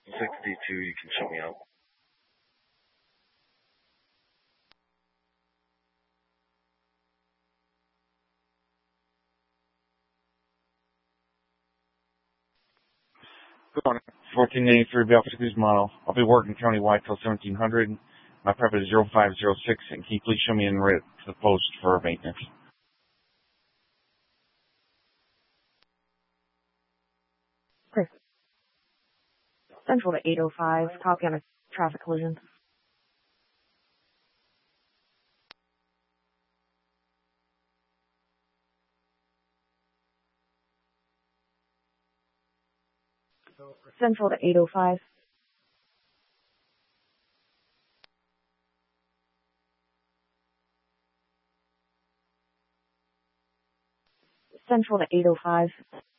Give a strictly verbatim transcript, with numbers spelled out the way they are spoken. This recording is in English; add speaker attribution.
Speaker 1: sixty-two, you can show me out. Good morning. fourteen eighty-three Belfast Cruise model. I'll be working countywide till seventeen hundred. My prep is zero five zero six, and can you please show me in red to the post for maintenance?
Speaker 2: Chris. Central to eight oh five. Copy on a traffic collision. Central to eight oh five. Central to eight oh five.